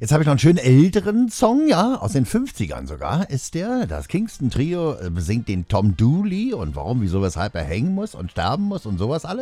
Jetzt habe ich noch einen schönen älteren Song, ja, aus den 50ern sogar ist der. Das Kingston Trio singt den Tom Dooley und warum, wieso, weshalb er hängen muss und sterben muss und sowas alles.